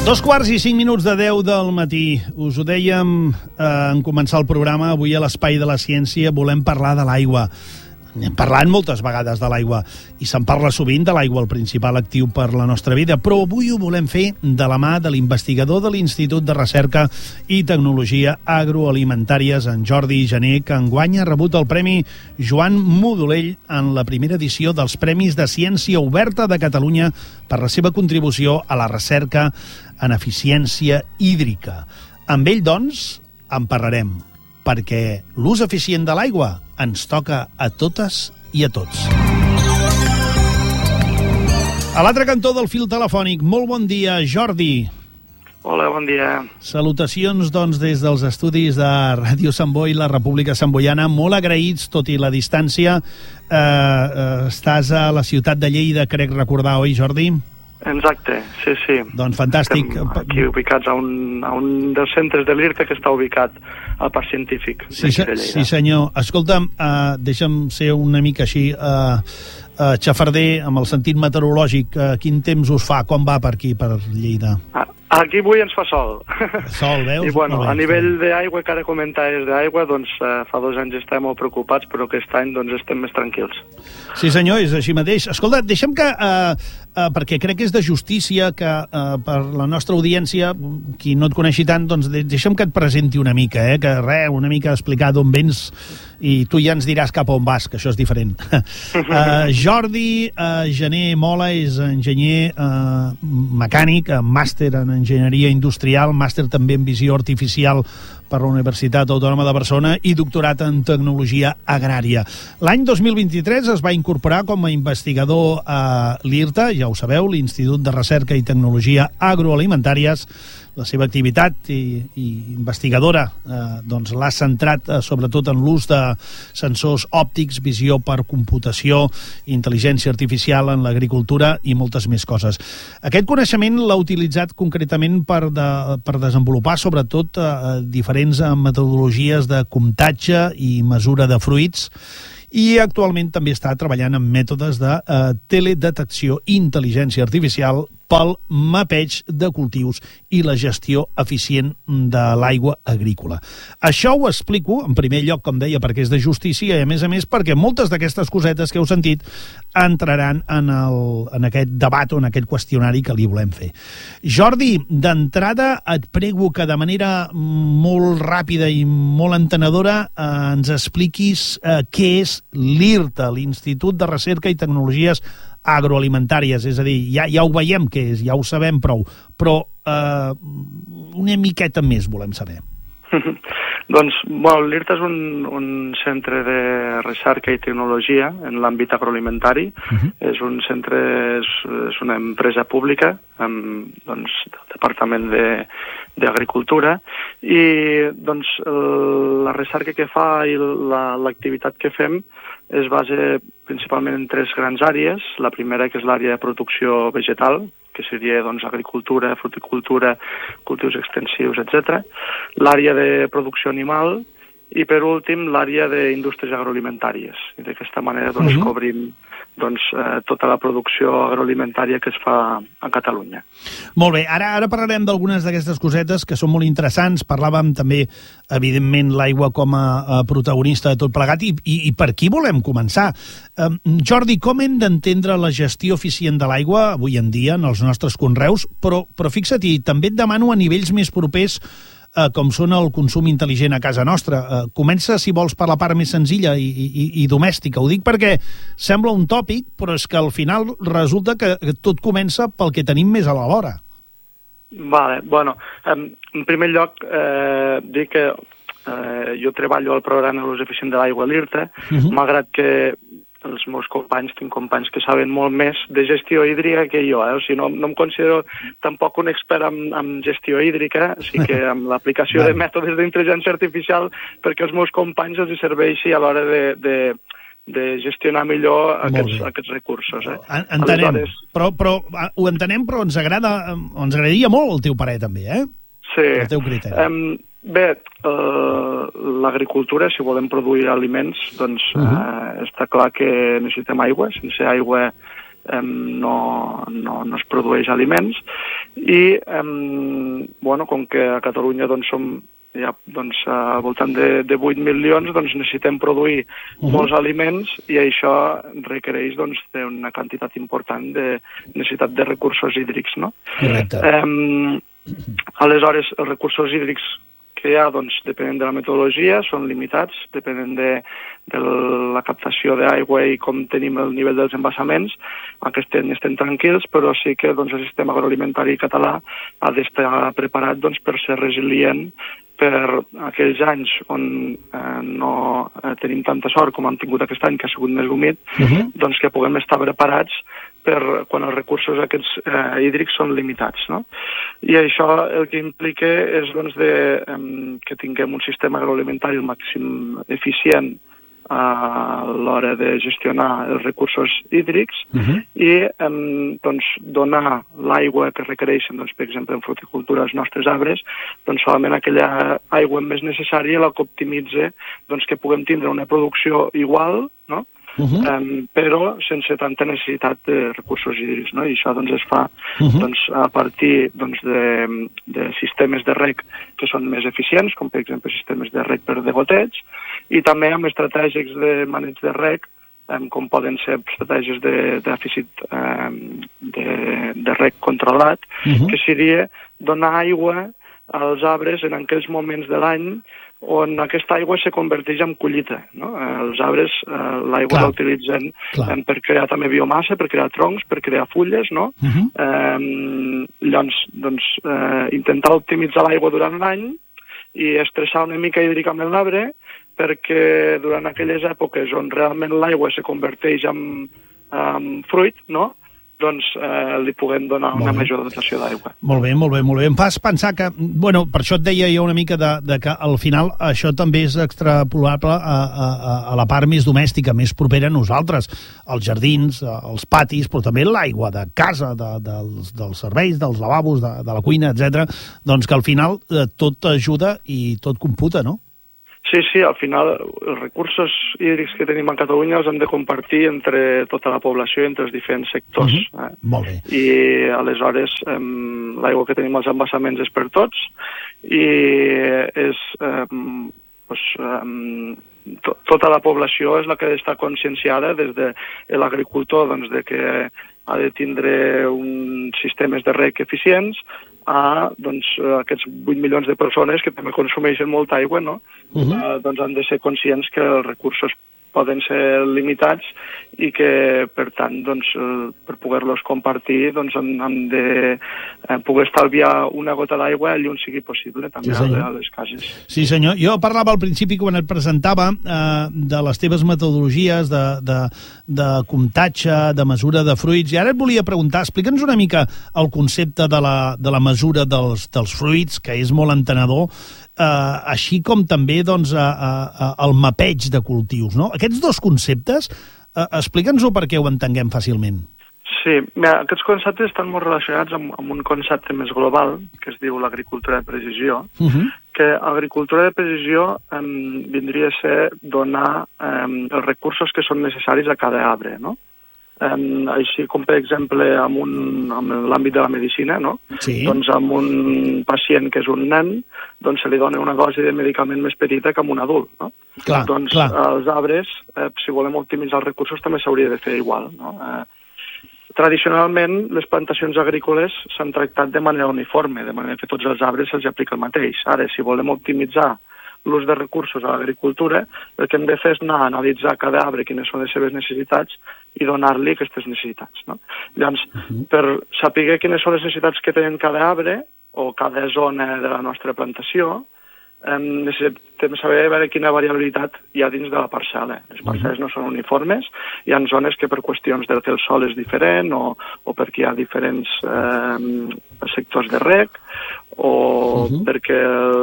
2:05 de 10 del matí. Us ho dèiem en començar el programa. Avui a l'Espai de la Ciència volem parlar de l'aigua. N'hem parlat moltes vegades de l'aigua i se'n parla sovint de l'aigua, el principal actiu per la nostra vida, però avui ho volem fer de la mà de l'investigador de l'Institut de Recerca i Tecnologia Agroalimentàries, en Jordi Jané, que enguany ha rebut el Premi Joan Modolell en la primera edició dels Premis de Ciència Oberta de Catalunya per la seva contribució a la recerca en eficiència hídrica. Amb ell, doncs, en parlarem, perquè l'ús eficient de l'aigua ens toca a totes i a tots. A l'altre cantó del fil telefònic, molt bon dia, Jordi. Hola, bon dia. Salutacions, doncs, des dels estudis de Ràdio Sant Boi, la República Santboiana. Molt agraïts, tot i la distància. Estàs a la ciutat de Lleida, crec recordar, oi, Jordi? Exacte, sí, sí. Doncs fantàstic. Estem aquí ubicats a un dels centres de l'IRTA que està ubicat al Parc Científic de Lleida. Sí, senyor. Escolta'm, deixa'm ser una mica així xafarder amb el sentit meteorològic. Quin temps us fa? Com va per aquí, per Lleida? Aquí avui ens fa sol. Sol, veus? I bueno, a nivell d'aigua, que ara comentaves d'aigua, doncs fa 2 anys estem molt preocupats, però aquest any doncs estem més tranquils. Sí, senyor, és així mateix. Escolta, deixa'm que, perquè crec que és de justícia que per la nostra audiència, qui no et coneixi tant, doncs deixa'm que et presenti una mica, que una mica explicar d'on vens i tu ja ens diràs cap on vas, que això és diferent. Jordi Jané Mola és enginyer mecànic, màster en enginyeria industrial, màster també en visió artificial per la Universitat Autònoma de Barcelona i doctorat en tecnologia agrària. L'any 2023 es va incorporar com a investigador a l'IRTA, ja ho sabeu, l'Institut de Recerca i Tecnologia Agroalimentàries. La seva activitat i investigadora doncs l'ha centrat sobretot en l'ús de sensors òptics, visió per computació, intel·ligència artificial en l'agricultura i moltes més coses. Aquest coneixement l'ha utilitzat concretament per desenvolupar sobretot diferents metodologies de comptatge i mesura de fruits, i actualment també està treballant en mètodes de teledetecció i intel·ligència artificial pel mapeig de cultius i la gestió eficient de l'aigua agrícola. Això ho explico, en primer lloc, com deia, perquè és de justícia i, a més, perquè moltes d'aquestes cosetes que heu sentit entraran en aquest debat o en aquest qüestionari que li volem fer. Jordi, d'entrada et prego que de manera molt ràpida i molt entenedora ens expliquis què és l'IRTA, l'Institut de Recerca i Tecnologies Agroalimentàries, és a dir, ja ho veiem què és, ja ho sabem prou, però una miqueta més volem saber. Doncs, l'IRTA és un centre de recerca i tecnologia en l'àmbit agroalimentari. És un centre, és una empresa pública amb el Departament d'Agricultura i doncs la recerca que fa i l'activitat que fem es basa principalment en 3 grans àrees. La primera, que és l'àrea de producció vegetal, que seria agricultura, fruticultura, cultius extensius, etc. L'àrea de producció animal i, per últim, l'àrea d'indústries agroalimentàries. I d'aquesta manera cobrim tota la producció agroalimentària que es fa a Catalunya. Molt bé, ara parlarem d'algunes d'aquestes cosetes que són molt interessants. Parlàvem també, evidentment, l'aigua com a protagonista de tot plegat i per aquí volem començar. Jordi, com hem d'entendre la gestió eficient de l'aigua avui en dia en els nostres conreus? Però fixa't-hi, també et demano a nivells més propers com són el consum intel·ligent a casa nostra. Comença, si vols, per la part més senzilla i domèstica. Ho dic perquè sembla un tòpic, però és que al final resulta que tot comença pel que tenim més a la vora. Vale, en primer lloc, dir que jo treballo al programa d'ús eficient de l'aigua a l'IRTA, malgrat que els meus companys, tinc companys que saben molt més de gestió hídrica que jo, O sigui, no em considero tampoc un expert en gestió hídrica, sí que amb l'aplicació de mètodes d'intel·ligència artificial, perquè els meus companys els serveixi a l'hora de gestionar millor aquests recursos. Entenem, però ho entenem, però ens agradaria molt el teu parer també, Sí. El teu criteri. Bé, l'agricultura, si volem produir aliments, doncs està clar que necessitem aigua. Sense aigua no es produeix aliments I, com que a Catalunya doncs, som ja al voltant de 8 milions, doncs necessitem produir molts aliments i això requereix una quantitat important de necessitat de recursos hídrics, no? Correcte. Aleshores, els recursos hídrics que hi ha, depenent de la metodologia, són limitats, depenent de la captació d'aigua i com tenim el nivell dels embassaments, estem tranquils, però sí que el sistema agroalimentari català ha d'estar preparat per ser resilient per aquells anys on no tenim tanta sort com hem tingut aquest any, que ha sigut més humit, que puguem estar preparats per quan els recursos aquests hídrics són limitats, no? I això el que implica és que tinguem un sistema agroalimentari el màxim eficient a l'hora de gestionar els recursos hídrics i donar l'aigua que requereixen, per exemple, en fruticultura als nostres arbres, solament aquella aigua més necessària, la que optimitza que puguem tindre una producció igual, no? Però sense tanta necessitat de recursos hídrics, no? I això es fa a partir de sistemes de reg que són més eficients, com per exemple sistemes de reg per degoteig, i també amb estratègies de maneig de reg, com poden ser estratègies de dèficit de reg controlat, que seria donar aigua als arbres en aquells moments de l'any on aquesta aigua se converteix en collita, no? Els arbres l'aigua l'utilitzen per crear també biomassa, per crear troncs, per crear fulles, no? Llavors, intentar optimitzar l'aigua durant l'any i estressar una mica hídricament l'arbre perquè durant aquelles èpoques on realment l'aigua se converteix en fruit, no?, li puguem donar una major dotació d'aigua. Molt bé, molt bé, molt bé. Em fas pensar que, per això et deia jo una mica de que al final això també és extrapolable a la part més domèstica, més propera a nosaltres, als jardins, als patis, però també l'aigua de casa, dels serveis, dels lavabos, de la cuina, etc. Que al final tot ajuda i tot computa, no? Sí, al final els recursos hídrics que tenim a Catalunya els hem de compartir entre tota la població i entre els diferents sectors. Molt bé. I aleshores l'aigua que tenim als embassaments és per tots i és tota la població és la que està conscienciada des de l'agricultor de que ha de tindre uns sistemes de reg eficients a aquests 8 milions de persones que també consumeixen molta aigua, no? Han de ser conscients que els recursos poden ser limitats i que, per tant, per poder-los compartir, hem de poder estalviar una gota d'aigua allà on sigui possible, també a les cases. Sí, senyor. Jo parlava al principi, quan et presentava, de les teves metodologies de comptatge, de mesura de fruits, i ara et volia preguntar, explica'ns una mica el concepte de la mesura dels fruits, que és molt entenedor, així com també el mapeig de cultius, no? Aquests dos conceptes, explica'ns-ho perquè ho entenguem fàcilment. Sí, aquests conceptes estan molt relacionats amb un concepte més global, que es diu l'agricultura de precisió, que agricultura de precisió vindria a ser donar els recursos que són necessaris a cada arbre, no? Així com, per exemple, en l'àmbit de la medicina, no? Sí. Amb un pacient que és un nen, se li dona una dosi de medicament més petita que amb un adult, no? Clar. Els arbres, si volem optimitzar els recursos, també s'hauria de fer igual, no? Tradicionalment, les plantacions agrícoles s'han tractat de manera uniforme, de manera que tots els arbres se'ls aplica el mateix. Ara, si volem optimitzar l'ús de recursos a l'agricultura, el que hem de fer és anar a analitzar cada arbre quines són les seves necessitats i donar-li aquestes necessitats, no? Llavors, per saber quines són les necessitats que tenen cada arbre o cada zona de la nostra plantació, necessitem saber a veure quina variabilitat hi ha dins de la parcel·la. Les parcel·les no són uniformes, hi ha zones que per qüestions de que el sol és diferent o perquè hi ha diferents sectors de reg o perquè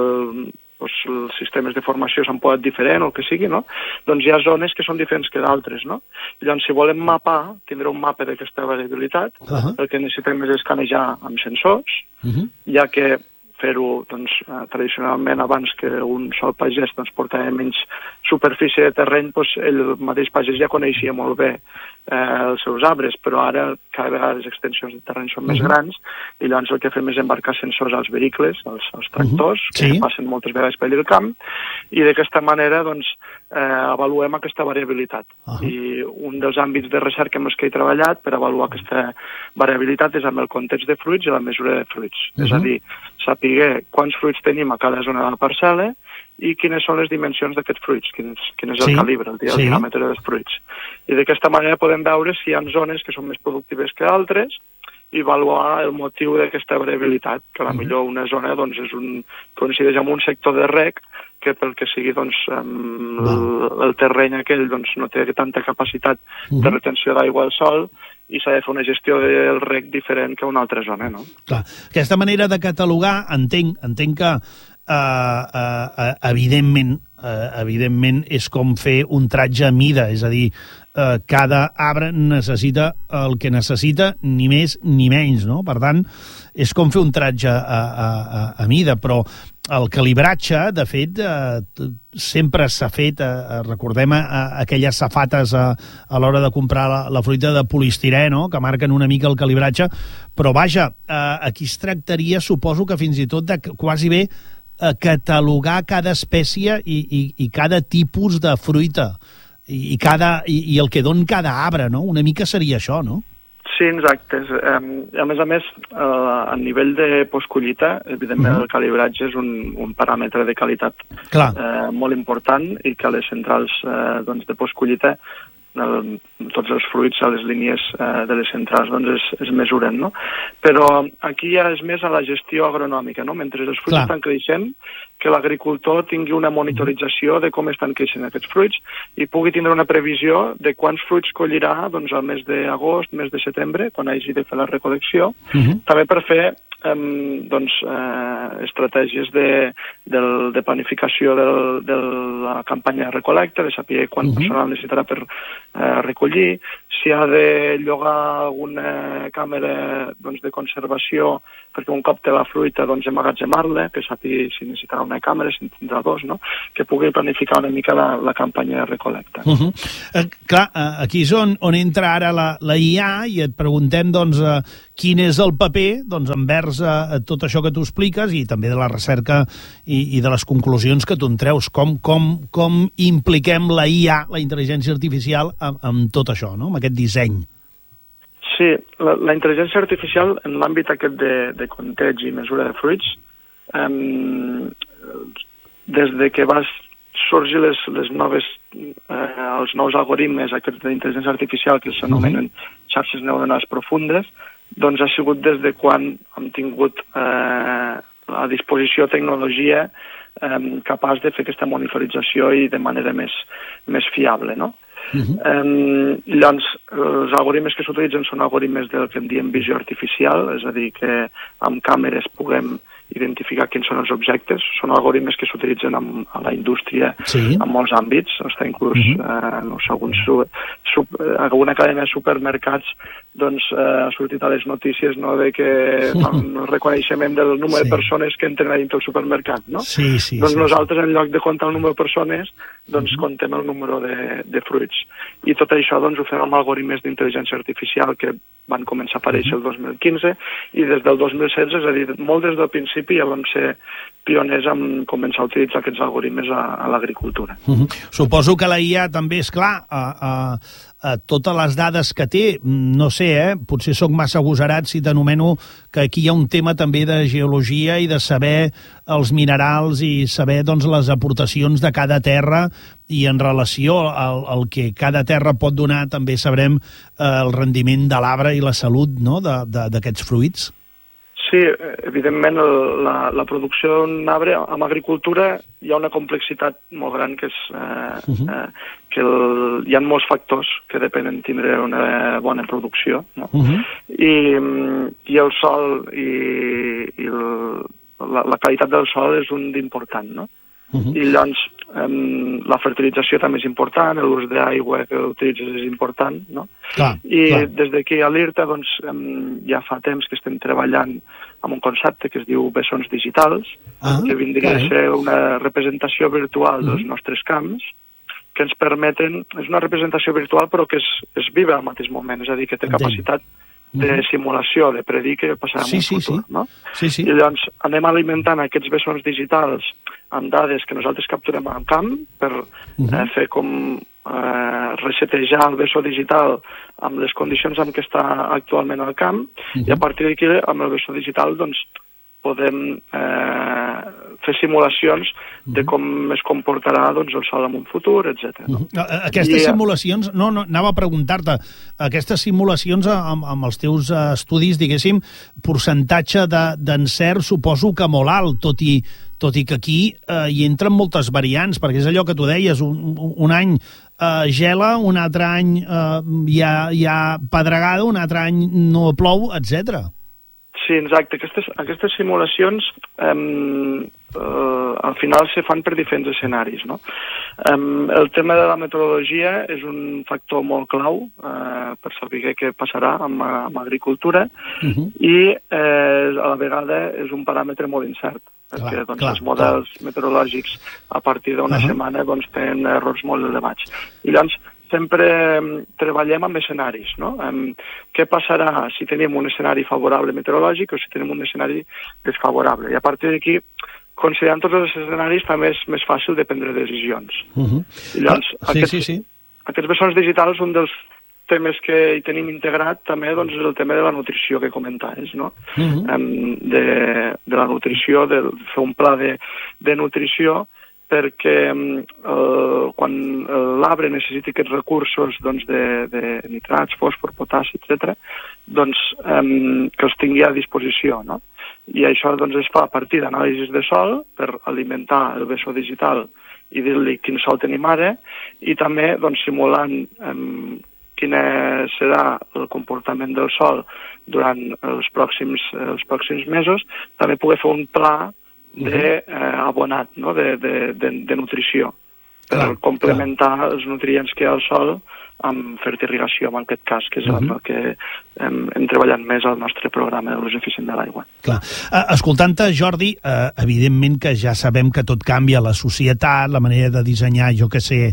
els sistemes de formació s'han posat diferent o el que sigui, no? Doncs hi ha zones que són diferents que d'altres, no? Llavors, si volem mapar, tindre un mapa d'aquesta variabilitat, el que necessitem és escanejar amb sensors, ja que fer-ho, tradicionalment, abans que un sol pagès portava menys superfície de terreny, ell mateix pagès ja coneixia molt bé els seus arbres, però ara cada vegada les extensions de terreny són més grans i llavors el que fem és embarcar sensors als vehicles, als tractors, que passen moltes vegades per allà al camp, i d'aquesta manera doncs, avaluem aquesta variabilitat. I un dels àmbits de recerca amb els que he treballat per avaluar aquesta variabilitat és amb el context de fruits i la mesura de fruits. És a dir, saber quants fruits tenim a cada zona de la parcel·la i quines són les dimensions d'aquests fruits, quin és el calibre, el diàmetre dels fruits. I d'aquesta manera podem veure si hi ha zones que són més productives que altres i avaluar el motiu d'aquesta variabilitat, que potser una zona doncs, coincideix amb un sector de reg que pel que sigui doncs, el terreny aquell doncs, no té tanta capacitat de retenció d'aigua al sòl i s'ha de fer una gestió del reg diferent que una altra zona. No? Clar. Aquesta manera de catalogar, entenc que evidentment és com fer un tratge a mida, és a dir, cada arbre necessita el que necessita, ni més ni menys, no? Per tant, és com fer un tratge a mida, però el calibratge, de fet, sempre s'ha fet, recordem aquelles safates a l'hora de comprar la fruita de polistirè, no?, que marquen una mica el calibratge, però vaja, aquí es tractaria, suposo que fins i tot de quasi bé catalogar cada espècie i cada tipus de fruita i el que don cada arbre, no? Una mica seria això, no? Sí, exacte. A més, a nivell de postcollita, evidentment el calibratge és un paràmetre de qualitat molt important i que les centrals de postcollita tots els fruits a les línies de les centrals doncs es mesuren, no? Però aquí ja és més a la gestió agronòmica, no? Mentre els fruits estan creixent, que l'agricultor tingui una monitorització de com estan creixent aquests fruits i pugui tindre una previsió de quants fruits collirà doncs, al mes d'agost, mes de setembre, quan hagi de fer la recol·lecció, també per fer estratègies de planificació de la campanya de recol·lecta, de saber quant personal necessitarà per recollir, si ha de llogar alguna càmera de conservació perquè un cop té la fruita emmagatzemar-la, que sàpiga si necessitarà una càmera, si en tindrà dos, no? Que pugui planificar una mica la campanya de recol·lecta. Clar, aquí és on entra ara la IA i et preguntem quin és el paper envers tot això que tu expliques i també de la recerca i de les conclusions que tu en treus. Com impliquem la IA, la intel·ligència artificial, amb tot això, no? Amb aquest disseny? Sí, la intel·ligència artificial en l'àmbit aquest de compteig i mesura de fruits, des de que va sorgir els nous algoritmes aquests d'intel·ligència artificial que s'anomenen xarxes neuronals profundes, doncs ha sigut des de quan hem tingut a disposició tecnologia capaç de fer aquesta monitorització i de manera més fiable, no? Llavors, els algoritmes que s'utilitzen són algoritmes del que en diem visió artificial, és a dir, que amb càmeres puguem identificar quins són els objectes. Són algoritmes que s'utilitzen a la indústria en molts àmbits, inclús alguna cadena de supermercats ha sortit a les notícies de que fan el reconeixement del número de persones que entren a dintre del supermercat, no? Doncs nosaltres, en lloc de comptar el número de persones, comptem el número de fruits. I tot això ho fem amb algoritmes d'intel·ligència artificial que van començar a aparèixer el 2015 i des del 2016, és a dir, molt des del principi ja vam ser pioners en començar a utilitzar aquests algoritmes a l'agricultura. Suposo que la IA també, és clar, totes les dades que té, no sé, potser sóc massa agosarat si t'anomeno que aquí hi ha un tema també de geologia i de saber els minerals i saber les aportacions de cada terra i en relació al que cada terra pot donar també sabrem el rendiment de l'arbre i la salut d'aquests fruits. Sí, evidentment la producció d'un arbre en agricultura hi ha una complexitat molt gran que és que hi ha molts factors que depenen tindre una bona producció, no? I el sòl i la qualitat del sòl és un d'important, no? I llavors la fertilització també és important, l'ús d'aigua que utilitzes és important, no? Des d'aquí a l'IRTA ja fa temps que estem treballant amb un concepte que es diu bessons digitals, que vindria a ser una representació virtual dels nostres camps, que ens permeten... És una representació virtual però que és viva al mateix moment, és a dir, que té capacitat de simulació, de predir què passarà en un futur. No? Sí. I llavors anem alimentant aquests bessons digitals amb dades que nosaltres capturem al camp per fer com resetejar el bessó digital amb les condicions en què està actualment al camp i a partir d'aquí amb el bessó digital doncs podem fer simulacions de com es comportarà doncs, el sol en un futur, etc. Aquestes simulacions, anava a preguntar-te, aquestes simulacions amb els teus estudis, diguéssim, percentatge d'encert suposo que molt alt, tot i que aquí hi entren moltes variants, perquè és allò que tu deies, un any gela, un altre any hi ha pedregada, un altre any no plou, etc. Sí, exacte. Aquestes simulacions al final se fan per diferents escenaris, no? El tema de la meteorologia és un factor molt clau per saber què passarà amb agricultura i a la vegada és un paràmetre molt incert, perquè els models meteorològics a partir d'una setmana doncs, tenen errors molt elevats. I llavors sempre treballem amb escenaris, no? Què passarà si tenim un escenari favorable meteorològic o si tenim un escenari desfavorable. I a partir d'aquí, considerant tots els escenaris, també és més fàcil de prendre decisions. I llavors, aquests bessons digitals, un dels temes que hi tenim integrat també doncs, és el tema de la nutrició que comentaves, no? De la nutrició, de fer un pla de nutrició perquè quan l'arbre necessiti aquests recursos doncs, de nitrats, fòsfor, potassi, etc., doncs, que els tingui a disposició. No? I això doncs, es fa a partir d'anàlisis de sol per alimentar el bessó digital i dir-li quin sol tenim ara i també doncs, simulant quin serà el comportament del sol durant els pròxims mesos, també poder fer un pla abonat, no? de nutrició, per complementar els nutrients que hi ha al sol amb fertirrigació, en aquest cas, que és el que hem treballat més al nostre programa de l'ús eficient de l'aigua. Clar. Escoltant-te, Jordi, evidentment que ja sabem que tot canvia, la societat, la manera de dissenyar, jo què sé,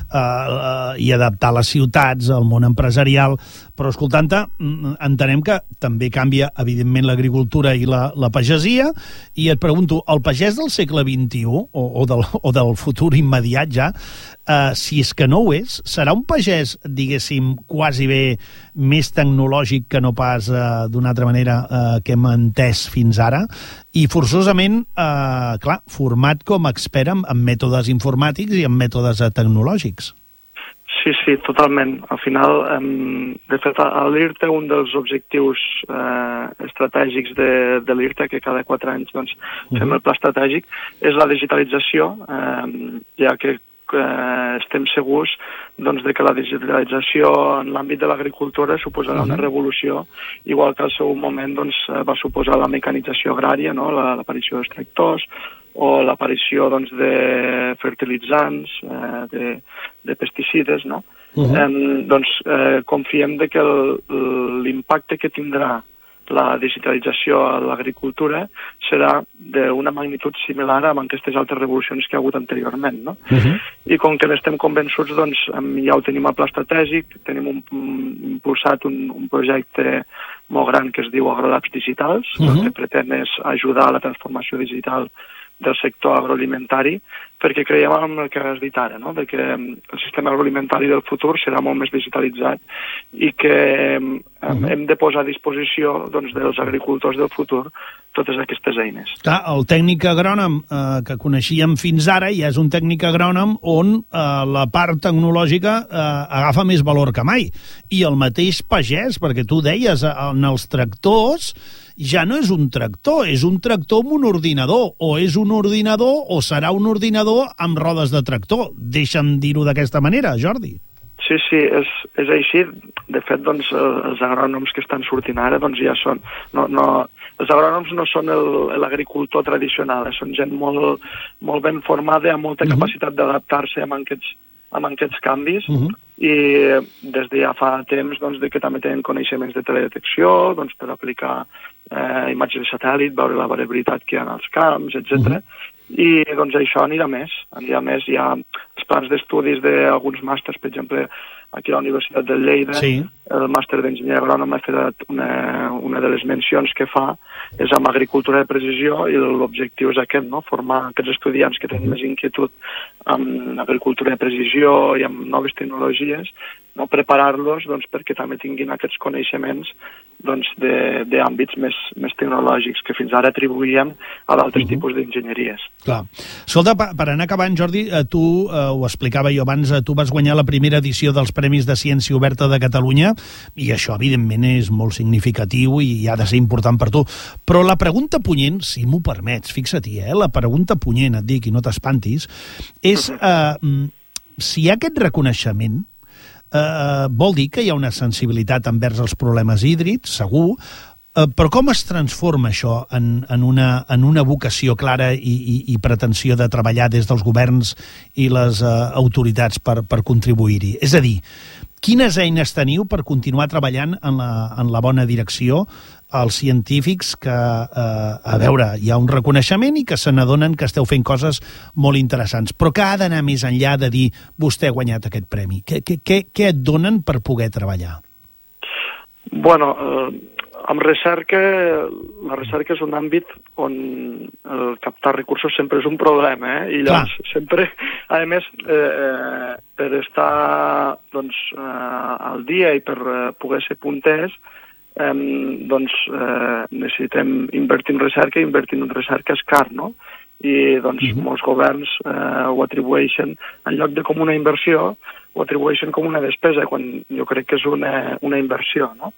i adaptar les ciutats, el món empresarial, però escoltant-te, entenem que també canvia, evidentment, l'agricultura i la pagesia, i et pregunto, el pagès del segle XXI, o del futur immediat ja, si és que no ho és, serà un pagès, diguéssim, quasi bé més tecnològic que no pas d'una altra manera que hem entès fins ara, i forçosament, clar, format com a expert en mètodes informàtics i en mètodes tecnològics. Sí, totalment. Al final, de fet, a l'IRTA un dels objectius estratègics de l'IRTA, que cada 4 anys doncs, fem el pla estratègic, és la digitalització, ja que estem segurs doncs, de que la digitalització en l'àmbit de l'agricultura suposarà una revolució, igual que al seu moment doncs, va suposar la mecanització agrària, no? L'aparició dels tractors o l'aparició doncs, de fertilitzants, de pesticides, no? Doncs confiem de que l'impacte que tindrà la digitalització a l'agricultura serà d'una magnitud similar amb aquestes altres revolucions que hi ha hagut anteriorment. No? I com que n'estem convençuts, doncs, ja ho tenim al pla estratègic, tenim impulsat un projecte molt gran que es diu Agrodabs Digitals, que pretén ajudar a la transformació digital del sector agroalimentari, perquè creiem en el que has dit ara, no? De que el sistema agroalimentari del futur serà molt més digitalitzat i que hem de posar a disposició doncs, dels agricultors del futur totes aquestes eines. Clar, el tècnic agrònom que coneixíem fins ara ja és un tècnic agrònom on la part tecnològica agafa més valor que mai. I el mateix pagès, perquè tu deies, en els tractors ja no és un tractor amb un ordinador, o és un ordinador o serà un ordinador amb rodes de tractor. Deixa'm dir-ho d'aquesta manera, Jordi. Sí, és així. De fet, doncs, els agrònoms que estan sortint ara doncs, ja són... els agrònoms no són l'agricultor tradicional, són gent molt ben formada, amb molta capacitat d'adaptar-se amb aquests canvis, i des de ja fa temps doncs, de que també tenen coneixements de teledetecció doncs, per aplicar imatges de satèl·lit, veure la variabilitat que hi ha als camps, etc. I doncs, això anirà més. Ja es plans d'estudis d'alguns màsters, per exemple, aquí a la Universitat de Lleida, sí. El màster d'enginyer agrònom ha fet una de les mencions que fa és amb agricultura de precisió, i l'objectiu és aquest, no? Formar aquests estudiants que tenen més inquietud amb agricultura de precisió i amb noves tecnologies, no? Preparar-los doncs, perquè també tinguin aquests coneixements doncs, d'àmbits més tecnològics que fins ara atribuïem a d'altres tipus d'enginyeries. Clar. Escolta, per anar acabant, Jordi, tu, ho explicava jo abans, tu vas guanyar la primera edició dels Premis de Ciència Oberta de Catalunya, i això, evidentment, és molt significatiu i ha de ser important per tu. Però la pregunta punyent, si m'ho permets, fixa-t'hi, la pregunta punyent, et dic, i no t'espantis, és si hi ha aquest reconeixement, vol dir que hi ha una sensibilitat envers els problemes hídrics, segur, però com es transforma això en una vocació clara i pretensió de treballar des dels governs i les autoritats per contribuir-hi? És a dir, quines eines teniu per continuar treballant en la bona direcció als científics que, a veure, hi ha un reconeixement i que se n'adonen que esteu fent coses molt interessants, però que ha d'anar més enllà de dir vostè ha guanyat aquest premi? Què et donen per poder treballar? Bueno, amb recerca, la recerca és un àmbit on captar recursos sempre és un problema, i llavors sempre, a més, per estar doncs, al dia i per poder ser punters, doncs necessitem invertir en recerca, i invertir en recerca és car, no? I doncs molts governs ho atribueixen, en lloc de com una inversió, ho atribueixen com una despesa, quan jo crec que és una inversió, no?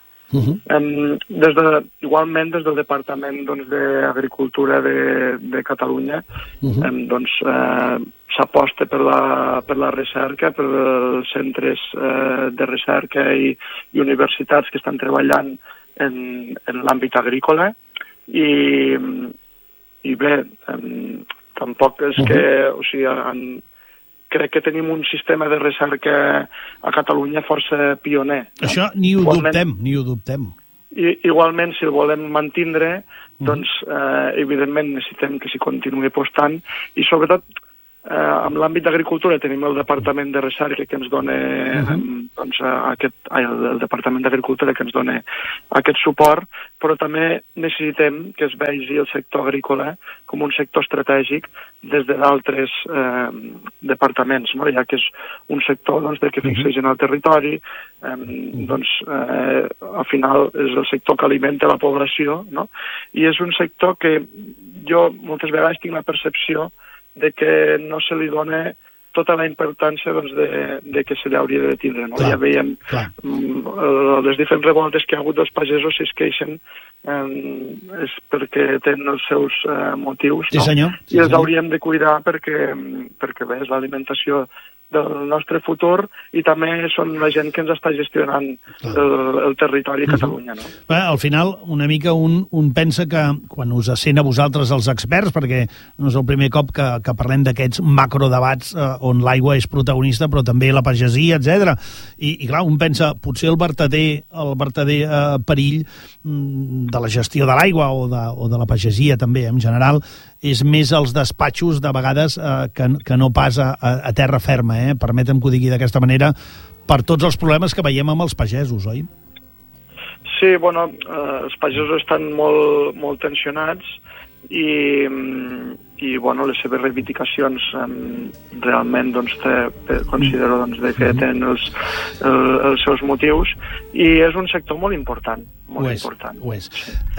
Igualment des del Departament d'Agricultura de Catalunya doncs s'aposta per la recerca, per els centres de recerca i universitats que estan treballant en l'àmbit agrícola, i bé, tampoc és que, o sigui, crec que tenim un sistema de recerca a Catalunya força pioner. Això ni ho dubtem. Igualment, si el volem mantindre, doncs, evidentment, necessitem que s'hi continuï apostant, i sobretot, en l'àmbit d'agricultura tenim el Departament de Recerca que ens dona el Departament d'Agricultura que ens dona aquest suport, però també necessitem que es vegi el sector agrícola com un sector estratègic des d'altres departaments, no? Ja que és un sector que fixa gent al territori, al final és el sector que alimenta la població, no? I és un sector que jo moltes vegades tinc la percepció de que no se li dona tota la importància de que se li hauria de tindre. No? Ja veiem les diferents revoltes que hi ha hagut dels pagesos, si es queixen, és perquè tenen els seus motius, sí, senyor. I els hauríem de cuidar perquè bé, és l'alimentació del nostre futur, i també són la gent que ens està gestionant el territori a Catalunya. No? Bé, al final, una mica un pensa que quan us sent a vosaltres els experts, perquè no és el primer cop que parlem d'aquests macrodebats on l'aigua és protagonista, però també la pagesia, etc. I clar, un pensa, potser el vertader perill de la gestió de l'aigua o de la pagesia també, en general, és més als despatxos, de vegades, que no pas a terra ferma, permetem que ho digui d'aquesta manera, per tots els problemes que veiem amb els pagesos, oi? Sí, bueno, els pagesos estan molt tensionats i bueno, les seves reivindicacions realment considero que tenen els seus motius, i és un sector molt important. Ho és.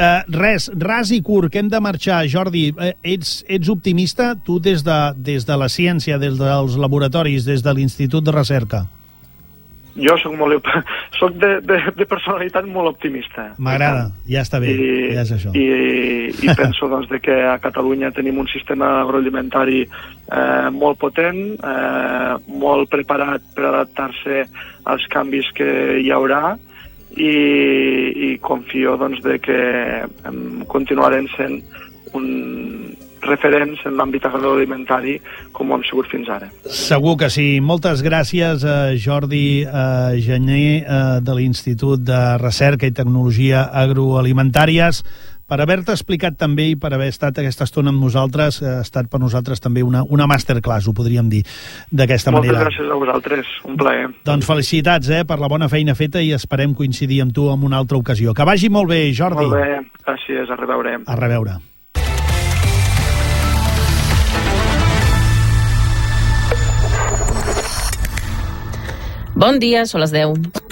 Ras i curt, que hem de marxar. Jordi, ets optimista, tu des de la ciència, des dels laboratoris, des de l'Institut de Recerca? Jo soc de personalitat molt optimista. M'agrada, ja està bé, ja és això. I penso que a Catalunya tenim un sistema agroalimentari molt potent, molt preparat per adaptar-se als canvis que hi haurà, i confio que continuarem sent referents en l'àmbit agroalimentari com ho hem sigut fins ara. Segur que sí. Moltes gràcies a Jordi Gené de l'Institut de Recerca i Tecnologia Agroalimentàries per haver-te explicat també i per haver estat aquesta estona amb nosaltres. Ha estat per nosaltres també una masterclass, ho podríem dir, d'aquesta manera. Moltes gràcies a vosaltres, un plaer. Doncs felicitats per la bona feina feta i esperem coincidir amb tu en una altra ocasió. Que vagi molt bé, Jordi. Molt bé, gràcies, a reveure. A reveure. Bon dia, són les 10.